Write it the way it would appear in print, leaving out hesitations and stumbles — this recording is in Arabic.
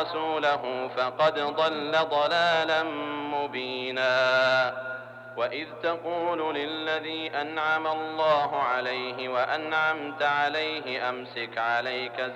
ورسوله فقد ضل ضلالا مبينا. وإذ تقول للذي أنعم الله عليه وأنعمت عليه أمسك عليك